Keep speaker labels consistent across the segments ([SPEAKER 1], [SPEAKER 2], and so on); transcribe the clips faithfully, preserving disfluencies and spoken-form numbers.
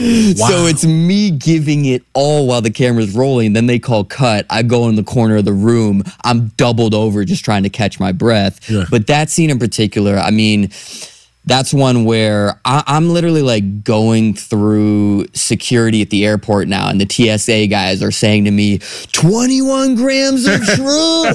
[SPEAKER 1] Wow.
[SPEAKER 2] So it's me giving it all while the camera's rolling. Then they call cut. I go in the corner of the room. I'm doubled over just trying to catch my breath.
[SPEAKER 1] Yeah.
[SPEAKER 2] But that scene in particular, I mean, that's one where I, I'm literally like going through security at the airport now, and the T S A guys are saying to me, twenty-one grams of shrooms.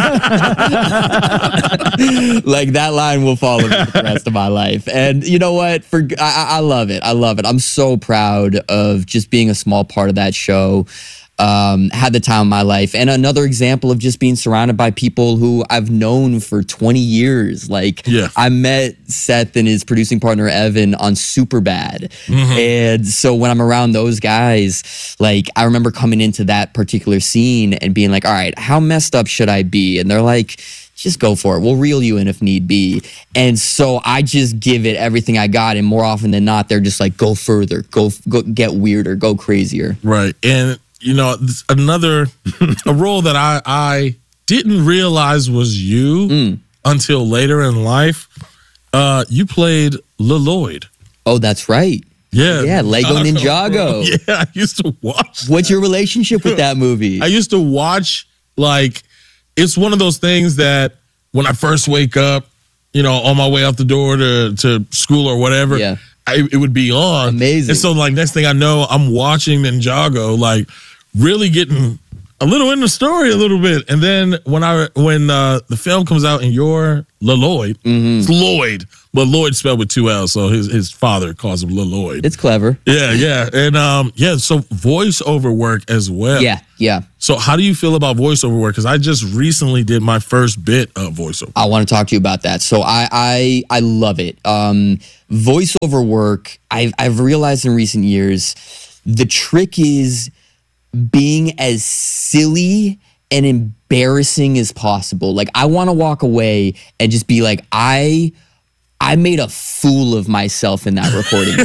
[SPEAKER 2] Like that line will follow me for the rest of my life. And you know what? For I, I love it. I love it. I'm so proud of just being a small part of that show. Um, had the time of my life. And another example of just being surrounded by people who I've known for twenty years. Like,
[SPEAKER 1] yeah.
[SPEAKER 2] I met Seth and his producing partner, Evan, on Superbad. Mm-hmm. And so when I'm around those guys, like, I remember coming into that particular scene and being like, all right, how messed up should I be? And they're like, just go for it. We'll reel you in if need be. And so I just give it everything I got. And more often than not, they're just like, go further, go, go get weirder, go crazier.
[SPEAKER 1] Right. And you know, another a role that I I didn't realize was you mm. until later in life. Uh, you played Lloyd.
[SPEAKER 2] Oh, that's right.
[SPEAKER 1] Yeah,
[SPEAKER 2] yeah, Lego Ninjago.
[SPEAKER 1] Yeah, I used to watch.
[SPEAKER 2] What's that. Your relationship with that movie?
[SPEAKER 1] I used to watch, like, it's one of those things that when I first wake up, you know, on my way out the door to to school or whatever,
[SPEAKER 2] yeah.
[SPEAKER 1] I, it would be on.
[SPEAKER 2] Amazing.
[SPEAKER 1] And so, like, next thing I know, I'm watching Ninjago, like, really getting a little in the story a little bit. And then when I when uh, the film comes out and you're Lloyd, mm-hmm. it's Lloyd, but Lloyd spelled with two L's, so his his father calls him Lloyd.
[SPEAKER 2] It's clever.
[SPEAKER 1] Yeah, yeah. And um, yeah, so voiceover work as well.
[SPEAKER 2] Yeah, yeah.
[SPEAKER 1] So how do you feel about voiceover work? Because I just recently did my first bit of voiceover.
[SPEAKER 2] I want to talk to you about that. So I I, I love it. Um, voiceover work, I've, I've realized in recent years, the trick is being as silly and embarrassing as possible. Like, I want to walk away and just be like, I I made a fool of myself in that recording.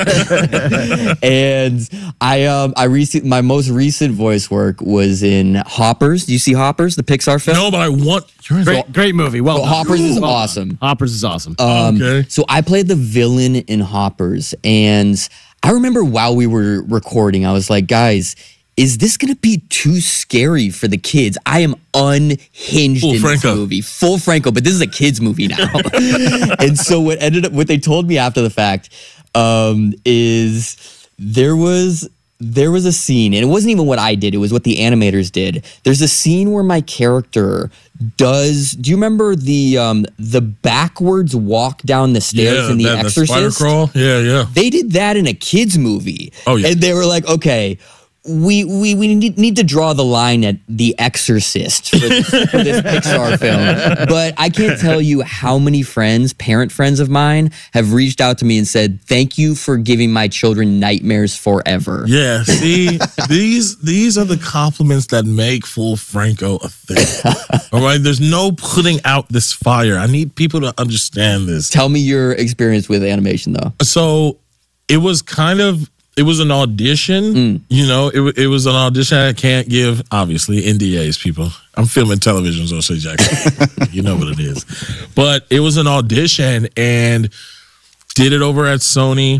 [SPEAKER 2] And I um I recent my most recent voice work was in Hoppers. Do you see Hoppers, the Pixar film?
[SPEAKER 1] No, but I want
[SPEAKER 3] great, great movie. Well,
[SPEAKER 2] so Hoppers is
[SPEAKER 3] well
[SPEAKER 2] awesome.
[SPEAKER 3] Hoppers is awesome.
[SPEAKER 2] Um,
[SPEAKER 1] okay.
[SPEAKER 2] So I played the villain in Hoppers, and I remember while we were recording, I was like, guys, is this going to be too scary for the kids? I am unhinged
[SPEAKER 1] Full
[SPEAKER 2] in
[SPEAKER 1] Franco.
[SPEAKER 2] this movie. Full Franco, but this is a kid's movie now. And so what ended up, what they told me after the fact um, is there was there was a scene, and it wasn't even what I did, it was what the animators did. There's a scene where my character does, do you remember the um, the backwards walk down the stairs
[SPEAKER 1] yeah,
[SPEAKER 2] in The
[SPEAKER 1] that,
[SPEAKER 2] Exorcist?
[SPEAKER 1] The spider crawl? Yeah, yeah.
[SPEAKER 2] They did that in a kid's movie.
[SPEAKER 1] Oh, yeah.
[SPEAKER 2] And they were like, okay, we we we need, need to draw the line at The Exorcist for this, for this Pixar film. But I can't tell you how many friends, parent friends of mine, have reached out to me and said, thank you for giving my children nightmares forever.
[SPEAKER 1] Yeah, see, these these are the compliments that make Full Franco a thing. All right, there's no putting out this fire. I need people to understand this.
[SPEAKER 2] Tell me your experience with animation, though.
[SPEAKER 1] So it was kind of, it was an audition, mm. you know, it, it was an audition. I can't give, obviously, N D As, people. I'm filming television, so say Jackson. You know what it is. But it was an audition, and did it over at Sony,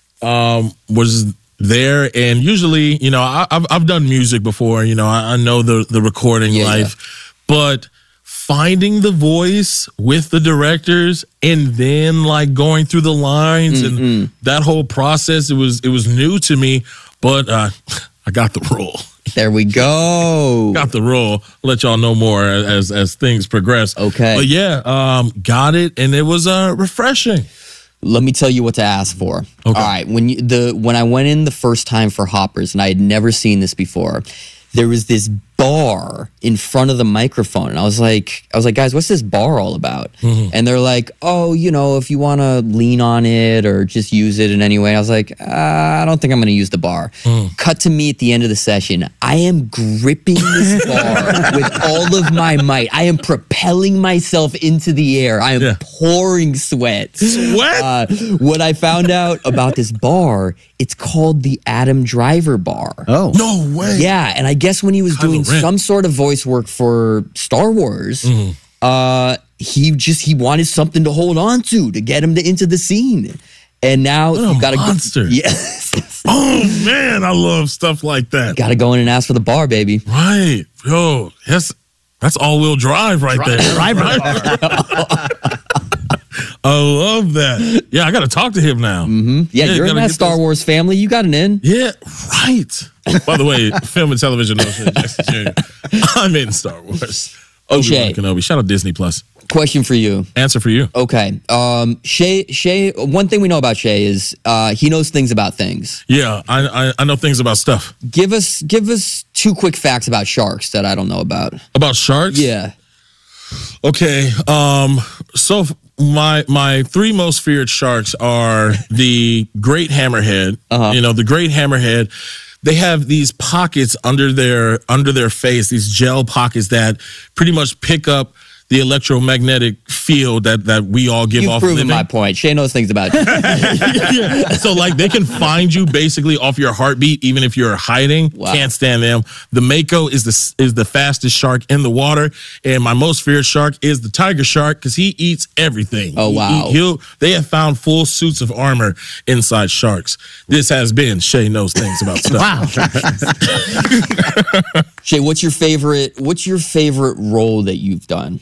[SPEAKER 1] um, was there, and usually, you know, I, I've I've done music before, you know, I, I know the, the recording yeah, life, yeah. but finding the voice with the directors and then like going through the lines mm-hmm. and that whole process, it was it was new to me, but uh, I got the role.
[SPEAKER 2] There we go.
[SPEAKER 1] Got the role. I'll let y'all know more as as things progress.
[SPEAKER 2] Okay.
[SPEAKER 1] But yeah, um, got it, and it was uh, refreshing.
[SPEAKER 2] Let me tell you what to ask for.
[SPEAKER 1] Okay.
[SPEAKER 2] All right, when you, the when I went in the first time for Hoppers, and I had never seen this before, there was this bar in front of the microphone, and I was like, I was like, guys, what's this bar all about? Mm-hmm. And they're like, oh, you know, if you want to lean on it or just use it in any way. I was like, uh, I don't think I'm going to use the bar. Mm. Cut to me at the end of the session. I am gripping this bar with all of my might. I am propelling myself into the air. I am yeah. pouring sweat.
[SPEAKER 1] Sweat?
[SPEAKER 2] Uh, what I found out about this bar, it's called the Adam Driver bar.
[SPEAKER 3] Oh.
[SPEAKER 1] No way.
[SPEAKER 2] Yeah, and I guess when he was
[SPEAKER 1] Kylo
[SPEAKER 2] doing
[SPEAKER 1] Ren.
[SPEAKER 2] some sort of voice work for Star Wars, mm. uh, he just he wanted something to hold on to to get him to, into the scene. And now
[SPEAKER 1] What a
[SPEAKER 2] you got to
[SPEAKER 1] monster.
[SPEAKER 2] go. Yes.
[SPEAKER 1] Oh man, I love stuff like that.
[SPEAKER 2] Got to go in and ask for the bar, baby.
[SPEAKER 1] Right. Yo, that's that's all-wheel drive right
[SPEAKER 3] Drive-
[SPEAKER 1] there.
[SPEAKER 3] drive
[SPEAKER 1] Right? I love that. Yeah, I got to talk to him now.
[SPEAKER 2] Mm-hmm. Yeah,
[SPEAKER 1] Yeah,
[SPEAKER 2] you're in
[SPEAKER 1] gotta
[SPEAKER 2] that
[SPEAKER 1] get
[SPEAKER 2] Star
[SPEAKER 1] those-
[SPEAKER 2] Wars family. You got an in.
[SPEAKER 1] Yeah, right. By the way, film and television, no shit, Jackson Junior I'm in Star Wars.
[SPEAKER 2] O'Shea.
[SPEAKER 1] Obi-Wan Kenobi. Shout out Disney Plus.
[SPEAKER 2] Question for you.
[SPEAKER 1] Answer for you.
[SPEAKER 2] Okay. Um, Shay, Shay, one thing we know about Shay is uh, he knows things about things.
[SPEAKER 1] Yeah, I, I I know things about stuff.
[SPEAKER 2] Give us give us two quick facts about sharks that I don't know about.
[SPEAKER 1] About sharks?
[SPEAKER 2] Yeah.
[SPEAKER 1] Okay. Um. So my my three most feared sharks are the great hammerhead.
[SPEAKER 2] Uh-huh.
[SPEAKER 1] You know, the great hammerhead. They have these pockets under their under their face, these gel pockets that pretty much pick up the electromagnetic field that that we all give
[SPEAKER 2] You've
[SPEAKER 1] off
[SPEAKER 2] proven
[SPEAKER 1] living.
[SPEAKER 2] my point. Shay knows things about it.
[SPEAKER 1] Yeah. So like they can find you basically off your heartbeat, even if you're hiding.
[SPEAKER 2] Wow.
[SPEAKER 1] Can't stand them. The mako is the is the fastest shark in the water, and my most feared shark is the tiger shark because he eats everything.
[SPEAKER 2] Oh,
[SPEAKER 1] He-
[SPEAKER 2] wow.
[SPEAKER 1] he, he'll, they have found full suits of armor inside sharks. This has been Shay Knows Things About Stuff.
[SPEAKER 3] Wow.
[SPEAKER 2] Shay, what's your favorite? What's your favorite role that you've done?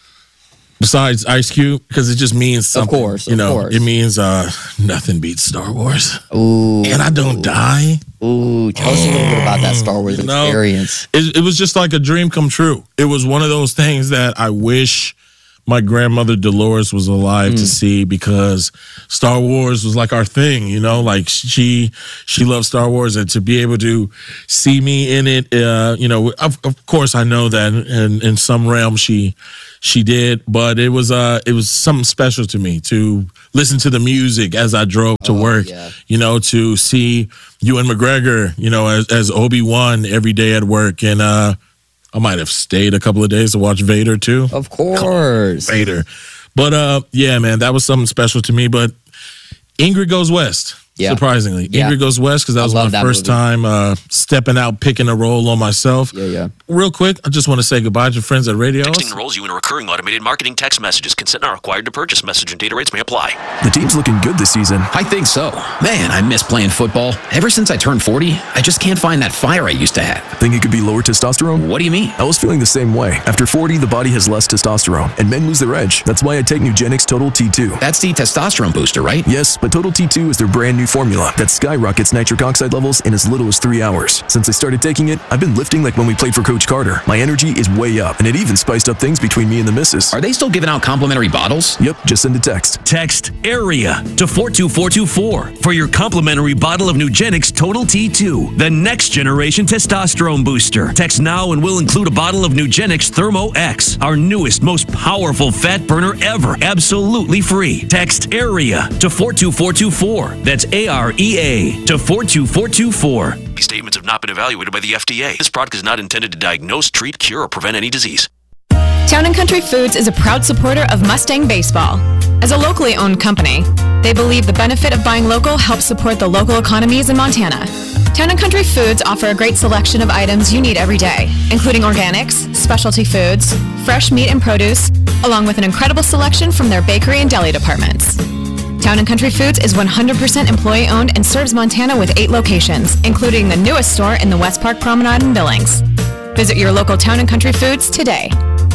[SPEAKER 1] Besides Ice Cube, because it just means something.
[SPEAKER 2] course,
[SPEAKER 1] you
[SPEAKER 2] of
[SPEAKER 1] know,
[SPEAKER 2] course.
[SPEAKER 1] it means uh, nothing beats Star Wars,
[SPEAKER 2] Ooh,
[SPEAKER 1] and I don't die.
[SPEAKER 2] ooh. Tell us a little bit about that Star Wars
[SPEAKER 1] You know,
[SPEAKER 2] experience.
[SPEAKER 1] It, it was just like a dream come true. It was one of those things that I wish my grandmother Dolores was alive to see because Star Wars was like our thing, you know, like she she loved Star Wars, and to be able to see me in it, uh, you know, of, of course I know that in, in some realm she she did, but it was uh it was something special to me to listen to the music as I drove to work,
[SPEAKER 2] yeah.
[SPEAKER 1] you know, to see Ewan McGregor, you know, as, as Obi-Wan every day at work, and uh I might have stayed a couple of days to watch Vader too.
[SPEAKER 2] Of course.
[SPEAKER 1] Vader. But uh yeah, man, that was something special to me. But Ingrid Goes West.
[SPEAKER 2] Yeah.
[SPEAKER 1] Surprisingly.
[SPEAKER 2] Yeah.
[SPEAKER 1] Ingrid Goes West, because that
[SPEAKER 2] I
[SPEAKER 1] was my
[SPEAKER 2] love that
[SPEAKER 1] first
[SPEAKER 2] movie.
[SPEAKER 1] time uh stepping out, picking a role on myself.
[SPEAKER 2] Yeah, yeah.
[SPEAKER 1] Real quick, I just want to say goodbye to friends at Radio.
[SPEAKER 4] Texting enrolls you in a recurring automated marketing text messages. Consent not required to purchase. Message and data rates may apply.
[SPEAKER 5] The team's looking good this season.
[SPEAKER 6] I think so. Man, I miss playing football. Ever since I turned forty, I just can't find that fire I used to have.
[SPEAKER 5] Think it could be lower testosterone?
[SPEAKER 6] What do you mean?
[SPEAKER 5] I was feeling the same way. After forty, the body has less testosterone, and men lose their edge. That's why I take Nugenix Total T two.
[SPEAKER 6] That's the testosterone booster, right?
[SPEAKER 5] Yes, but Total T two is their brand new formula that skyrockets nitric oxide levels in as little as three hours. Since I started taking it, I've been lifting like when we played for Coach Carter. My energy is way up, and it even spiced up things between me and the missus.
[SPEAKER 6] Are they still giving out complimentary bottles?
[SPEAKER 5] Yep, just send a text.
[SPEAKER 7] Text AREA to four two four two four for your complimentary bottle of Nugenix Total T two, the next generation testosterone booster. Text now and we'll include a bottle of Nugenix Thermo X, our newest, most powerful fat burner ever, absolutely free. Text AREA to four two four two four. That's A R E A to four two four two four.
[SPEAKER 4] These statements have not been evaluated by the F D A. This product is not intended to diagnose, treat, cure, or prevent any disease.
[SPEAKER 8] Town and Country Foods is a proud supporter of Mustang Baseball. As a locally owned company, they believe the benefit of buying local helps support the local economies in Montana. Town and Country Foods offer a great selection of items you need every day, including organics, specialty foods, fresh meat and produce, along with an incredible selection from their bakery and deli departments. Town and Country Foods is one hundred percent employee-owned and serves Montana with eight locations, including the newest store in the West Park Promenade in Billings. Visit your local Town and Country Foods today.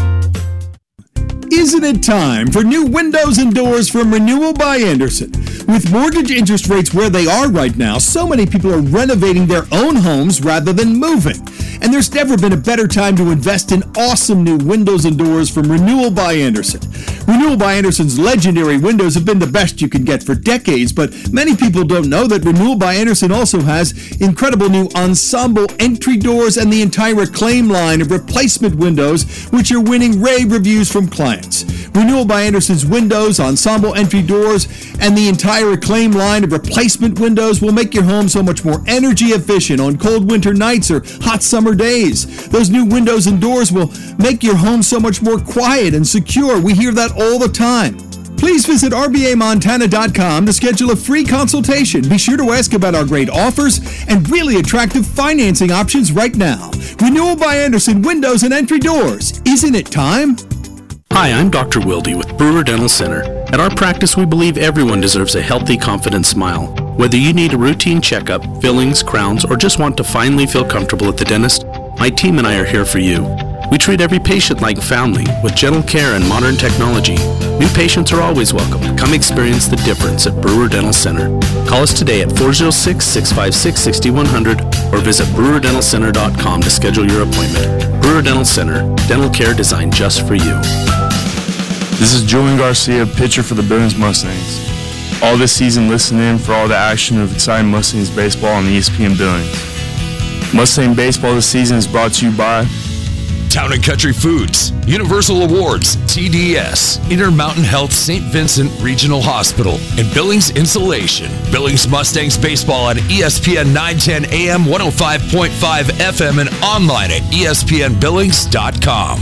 [SPEAKER 9] Isn't it time for new windows and doors from Renewal by Anderson? With mortgage interest rates where they are right now, so many people are renovating their own homes rather than moving. And there's never been a better time to invest in awesome new windows and doors from Renewal by Anderson. Renewal by Anderson's legendary windows have been the best you can get for decades, but many people don't know that Renewal by Anderson also has incredible new ensemble entry doors and the entire Acclaim line of replacement windows, which are winning rave reviews from clients. Renewal by Anderson's windows, ensemble entry doors, and the entire Acclaim line of replacement windows will make your home so much more energy efficient on cold winter nights or hot summer days. Those new windows and doors will make your home so much more quiet and secure. We hear that all the time. Please visit R B A Montana dot com to schedule a free consultation. Be sure to ask about our great offers and really attractive financing options right now. Renewal by Anderson Windows and Entry Doors. Isn't it time?
[SPEAKER 10] Hi, I'm Doctor Wilde with Brewer Dental Center. At our practice, we believe everyone deserves a healthy, confident smile. Whether you need a routine checkup, fillings, crowns, or just want to finally feel comfortable at the dentist, my team and I are here for you. We treat every patient like family with gentle care and modern technology. New patients are always welcome. Come experience the difference at Brewer Dental Center. Call us today at four oh six, six five six, six one zero zero or visit brewer dental center dot com to schedule your appointment. Brewer Dental Center, dental care designed just for you.
[SPEAKER 11] This is Julian Garcia, pitcher for the Billings Mustangs. All this season, listen in for all the action of exciting Mustangs baseball on E S P N Billings. Mustang Baseball this season is brought to you by
[SPEAKER 12] Town and Country Foods, Universal Awards, T D S, Intermountain Health Saint Vincent Regional Hospital, and Billings Insulation. Billings Mustangs Baseball on E S P N nine ten A M, one oh five point five F M, and online at E S P N billings dot com.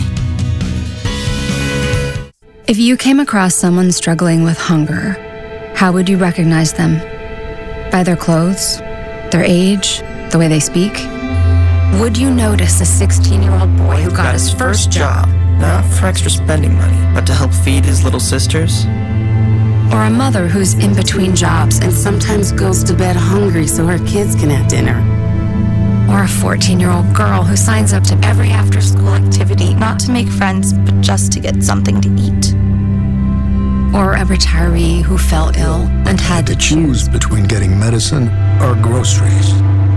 [SPEAKER 13] If you came across someone struggling with hunger, how would you recognize them? By their clothes? Their age? The way they speak? Would you notice a sixteen-year-old boy who got his first job,
[SPEAKER 14] not for extra spending money, but to help feed his little sisters?
[SPEAKER 13] Or a mother who's in between jobs and sometimes goes to bed hungry so her kids can have dinner? Or a fourteen-year-old girl who signs up to every after-school activity,
[SPEAKER 15] not to make friends, but just to get something to eat?
[SPEAKER 13] Or a retiree who fell ill and had to
[SPEAKER 16] choose between getting medicine or groceries.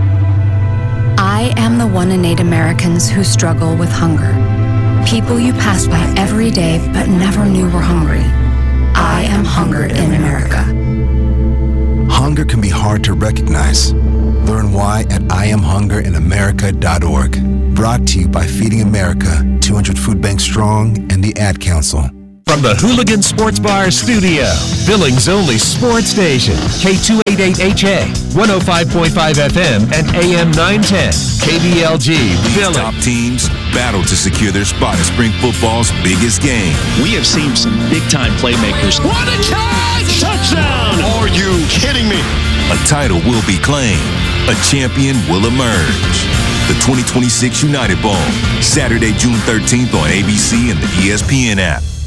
[SPEAKER 13] I am the one in eight Americans who struggle with hunger. People you pass by every day but never knew were hungry. I am hunger in America.
[SPEAKER 16] Hunger can be hard to recognize. Learn why at I am hunger in america dot org. Brought to you by Feeding America, two hundred Food Bank Strong, and the Ad Council.
[SPEAKER 17] From the Hooligan Sports Bar studio, Billings' only sports station, K two eighty-eight H A, one oh five point five F M, and A M nine ten, K B L G, Billings.
[SPEAKER 18] Top teams battle to secure their spot at spring football's biggest game.
[SPEAKER 19] We have seen some big-time playmakers.
[SPEAKER 20] What a catch! Touchdown!
[SPEAKER 18] Are you kidding me? A title will be claimed. A champion will emerge. The twenty twenty-six United Bowl, Saturday, June thirteenth on A B C and the E S P N app.